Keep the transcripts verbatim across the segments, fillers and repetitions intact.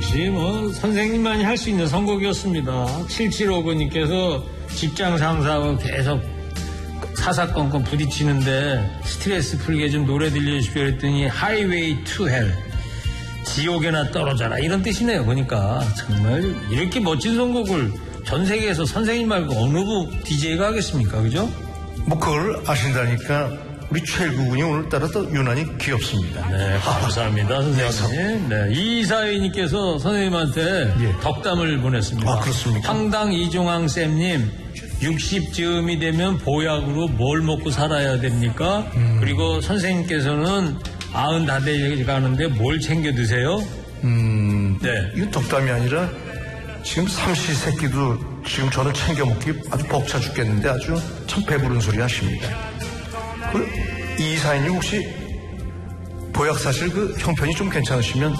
역시 뭐 선생님만이 할 수 있는 선곡이었습니다. 칠칠오구님께서 직장 상사하고 계속 사사건건 부딪히는데 스트레스 풀게 좀 노래 들려주십시오 했더니 하이웨이 투 헬, 지옥에나 떨어져라, 이런 뜻이네요. 보니까 정말 이렇게 멋진 선곡을 전 세계에서 선생님 말고 어느 부 디제이가 하겠습니까? 그죠? 뭐 그걸 아신다니까 우리 최일구군이 오늘따라 더 유난히 귀엽습니다. 네, 감사합니다, 선생님. 네, 이사위님께서 선생님한테 예. 덕담을 보냈습니다. 아, 그렇습니까? 황당 이종황 쌤님, 육십 즈음이 되면 보약으로 뭘 먹고 살아야 됩니까? 음. 그리고 선생님께서는 아흔 다 돼가는데 뭘 챙겨 드세요? 음, 네. 이거 덕담이 아니라 지금 삼시세끼도 지금 저는 챙겨 먹기 아주 벅차 죽겠는데 아주 참 배부른 소리 하십니다. 그 이사인님 혹시 보약 사실 그 형편이 좀 괜찮으시면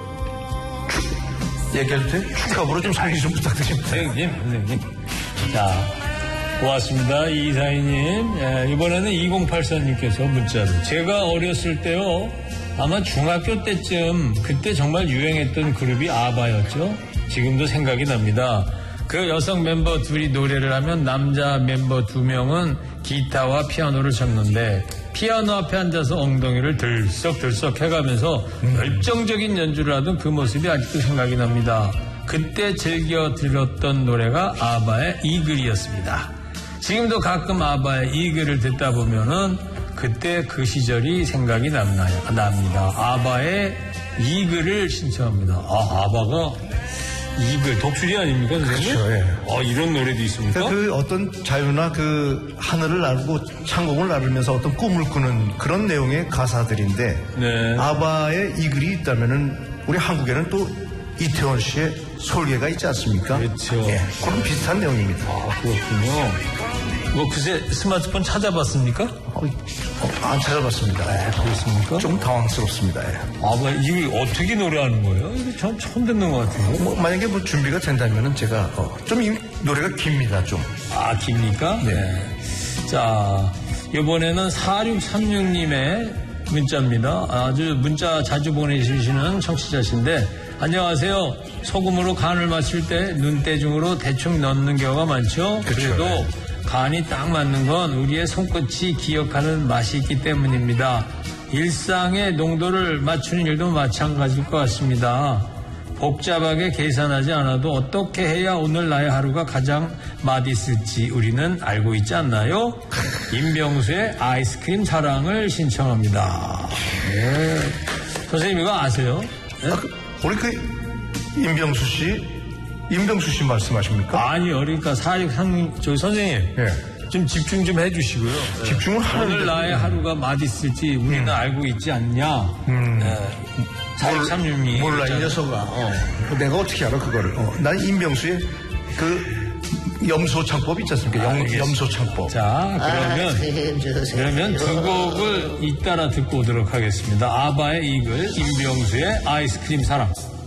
축, 얘기해도 돼? 축협으로 좀 상의 좀 부탁드립니다. 선생님, 선생님. 자, 고맙습니다. 이사인님. 예, 이번에는 이공팔사님께서 문자로. 제가 어렸을 때요, 아마 중학교 때쯤 그때 정말 유행했던 그룹이 아바였죠. 지금도 생각이 납니다. 그 여성 멤버 둘이 노래를 하면 남자 멤버 두 명은 기타와 피아노를 쳤는데 피아노 앞에 앉아서 엉덩이를 들썩들썩 해가면서 음. 열정적인 연주를 하던 그 모습이 아직도 생각이 납니다. 그때 즐겨 들었던 노래가 아바의 이글이었습니다. 지금도 가끔 아바의 이글을 듣다 보면은 그때 그 시절이 생각이 남나요? 납니다. 아바의 이글을 신청합니다. 아, 아바가 이글, 독수리 아닙니까, 선생님? 그렇죠, 예. 어, 이런 노래도 있습니까? 그러니까 그 어떤 자유나 그 하늘을 나르고 창공을 나르면서 어떤 꿈을 꾸는 그런 내용의 가사들인데, 네. 아바의 이글이 있다면은 우리 한국에는 또 이태원 씨의 솔개가 있지 않습니까? 그렇죠. 예, 그런 비슷한 내용입니다. 아, 그렇군요. 뭐 그새 스마트폰 찾아봤습니까? 어, 어, 안 찾아봤습니다. 아, 그렇습니까? 좀 당황스럽습니다. 예. 아, 뭐 이거 어떻게 노래하는 거예요? 이거 전 처음 듣는 것 같아요. 뭐 만약에 뭐 준비가 된다면은 제가 어, 좀 이 노래가 깁니다, 좀. 아, 깁니까? 네. 네. 자, 이번에는 사육삼육님의 문자입니다. 아주 문자 자주 보내주시는 청취자신데, 안녕하세요. 소금으로 간을 맞출 때 눈대중으로 대충 넣는 경우가 많죠. 그렇죠. 그래도 네. 간이 딱 맞는 건 우리의 손끝이 기억하는 맛이 있기 때문입니다. 일상의 농도를 맞추는 일도 마찬가지일 것 같습니다. 복잡하게 계산하지 않아도 어떻게 해야 오늘 나의 하루가 가장 맛있을지 우리는 알고 있지 않나요? 임병수의 아이스크림 사랑을 신청합니다. 네. 선생님 이거 아세요? 네? 아, 그, 우리 그 임병수 씨, 임병수 씨 말씀하십니까? 아니요, 그러니까 사육삼 저기 선생님, 네. 좀 집중 좀 해주시고요. 집중을 하는데 오늘 나의 하루가 맛있을지 우리는 음. 알고 있지 않냐? 음. 네. 사육삼육이 몰라 이 녀석아. 어. 내가 어떻게 알아 그거를? 어. 난 임병수의 그 염소창법 있지 않습니까? 아, 염, 염소창법. 자, 그러면 아, 그러면 두 곡을 잇따라 듣고 오도록 하겠습니다. 아바의 이글, 임병수의 아이스크림 사랑.